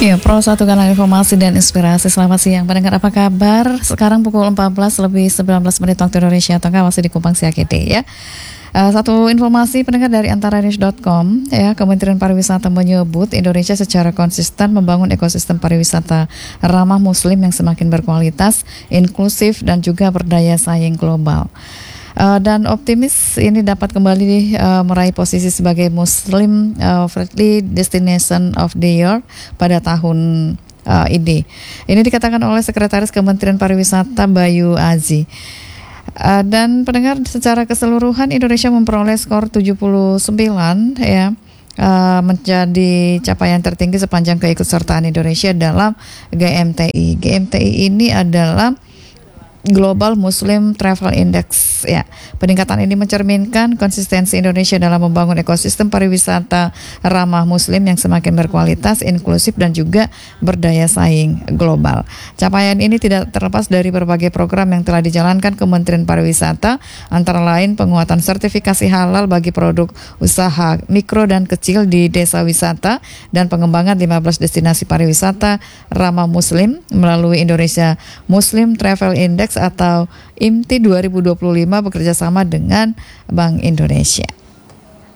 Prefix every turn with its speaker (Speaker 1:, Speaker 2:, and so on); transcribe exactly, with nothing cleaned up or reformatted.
Speaker 1: Ya, Pro satu kanal informasi dan inspirasi. Selamat siang pendengar, apa kabar? Sekarang pukul empat belas lebih sembilan belas menit waktu Indonesia Tengah, masih di Kupang Siak ya. Uh, satu informasi pendengar dari antara news dot com ya, Kementerian Pariwisata menyebut Indonesia secara konsisten membangun ekosistem pariwisata ramah muslim yang semakin berkualitas, inklusif dan juga berdaya saing global. Uh, dan optimis ini dapat kembali uh, meraih posisi sebagai Muslim uh, Friendly Destination of the Year pada tahun uh, ini. Ini dikatakan oleh Sekretaris Kementerian Pariwisata Bayu Azi. Uh, dan pendengar, secara keseluruhan Indonesia memperoleh skor tujuh puluh sembilan ya. Uh, menjadi capaian tertinggi sepanjang keikutsertaan Indonesia dalam G M T I. G M T I ini adalah Global Muslim Travel Index ya. Peningkatan ini mencerminkan konsistensi Indonesia dalam membangun ekosistem pariwisata ramah muslim yang semakin berkualitas, inklusif dan juga berdaya saing global. Capaian ini tidak terlepas dari berbagai program yang telah dijalankan Kementerian Pariwisata, antara lain penguatan sertifikasi halal bagi produk usaha mikro dan kecil di desa wisata dan pengembangan lima belas destinasi pariwisata ramah muslim melalui Indonesia Muslim Travel Index atau I M T I dua ribu dua puluh lima bekerjasama dengan Bank Indonesia.